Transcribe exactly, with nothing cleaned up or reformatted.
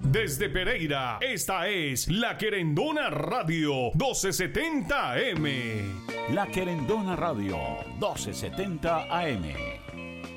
Desde Pereira, esta es La Querendona Radio doce setenta A M. La Querendona Radio doce setenta A M.